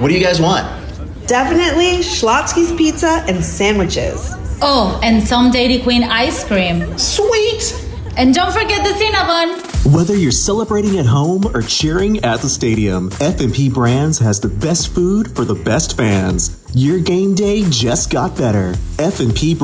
What do you guys want? Definitely Schlotsky's Pizza and sandwiches. Oh, and some Dairy Queen ice cream. Sweet! And don't forget the Cinnabon. Whether you're celebrating at home or cheering at the stadium, F&P Brands has the best food for the best fans. Your game day just got better. F&P